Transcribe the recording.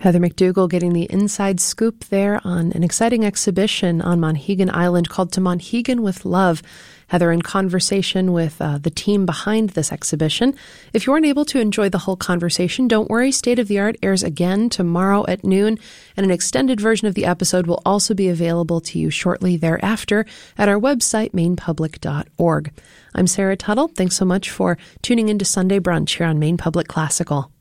Heather McDougall getting the inside scoop there on an exciting exhibition on Monhegan Island called To Monhegan with Love. Heather in conversation with the team behind this exhibition. If you weren't able to enjoy the whole conversation, don't worry. State of the Art airs again tomorrow at noon, and an extended version of the episode will also be available to you shortly thereafter at our website, mainpublic.org. I'm Sarah Tuttle. Thanks so much for tuning into Sunday Brunch here on Maine Public Classical.